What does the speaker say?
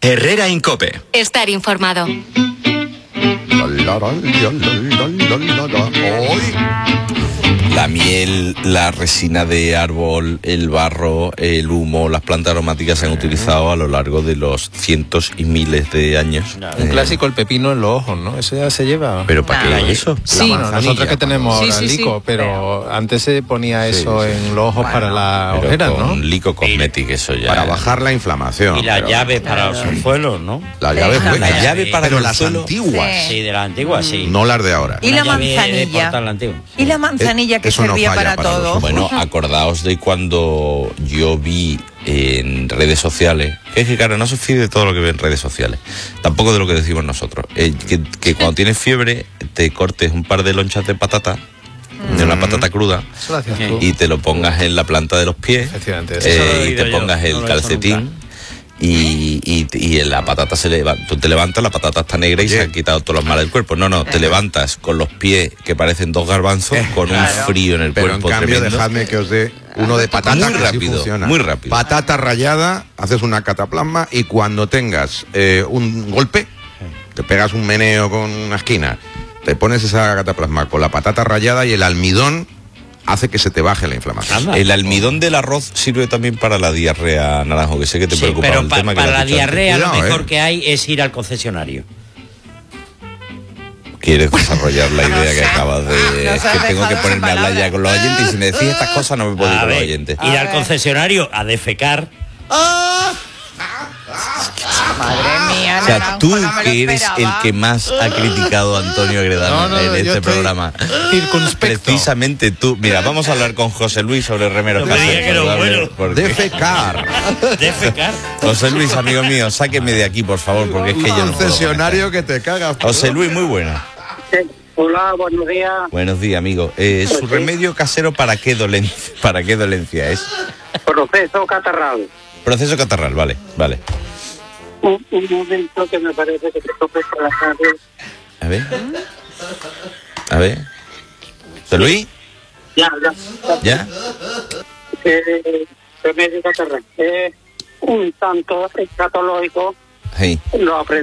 Herrera Incope. Estar informado. Hoy la miel, la resina de árbol, el barro, el humo, las plantas aromáticas se han utilizado a lo largo de los cientos y miles de años. Un clásico, el pepino en los ojos, ¿no? Eso ya se lleva. ¿Pero para qué es eso? Sí, bueno, nosotros que tenemos ahora lico, pero antes se ponía eso en los ojos para la ojera, ¿no? Con lico cosmético, eso ya. Para bajar la inflamación. Y la llave para los subsuelos, ¿no? La llave fue. La llave para pero el las suelo. antiguas. Sí, de las antiguas, sí. No las de ahora. Y la Una llave manzanilla. portal antiguo. Y la manzanilla que eso no servía falla para para todo. Bueno, acordaos de cuando yo vi en redes sociales, que es que claro, no se fíe de todo lo que ve en redes sociales, tampoco de lo que decimos nosotros, que cuando tienes fiebre te cortes un par de lonchas de patata, de una patata cruda, Eso lo hacías tú. y te lo pongas en la planta de los pies, Efectivamente, eso lo he y te oído yo, pongas no el lo he hecho calcetín. nunca. Y en la patata se levanta, tú te levantas, la patata está negra y Oye. se han quitado todos los males del cuerpo. No, te levantas con los pies que parecen dos garbanzos, con un frío en el Pero cuerpo en cambio, tremendo. dejadme que os dé uno de patata Muy que sí rápido, funciona. muy rápido. Patata rallada, haces una cataplasma y cuando tengas un golpe, te pegas un meneo con una esquina, te pones esa cataplasma con la patata rallada y el almidón hace que se te baje la inflamación. Anda. El almidón del arroz sirve también para la diarrea, Naranjo, que sé que te Sí, preocupa pero el tema que para lo la has dicho antes. diarrea lo Cuidado, mejor que hay es ir al concesionario. ¿Quieres desarrollar la idea que acabas de...? nos Es que has tengo que dejado ponerme a sin hablar ya con los oyentes y si me decís estas cosas no me puedo ir A con los ver, oyentes. ir A al ver. concesionario a defecar. Madre mía, O sea, Naranjo, tú no me lo que eres el esperaba. que más ha criticado a Antonio Agredano No, en yo este estoy programa. circunspecto. Precisamente tú. Mira, vamos a hablar con José Luis sobre remeros. No me diga que no, bueno. Defecar. Defecar. José Luis, amigo mío, sáqueme de aquí, por favor, porque es que yo no puedo. Concesionario que te cagas. José Luis, muy buena. Hola, buenos días. Buenos días, amigo. ¿Su remedio casero para qué dolencia es? Proceso catarral. Proceso catarral, vale. Un momento que me parece que te toque por la tarde. A ver. ¿José Luis? Ya. ¿Ya? Remedio catarral. Un tanto escatológico. Sí. Lo aprendí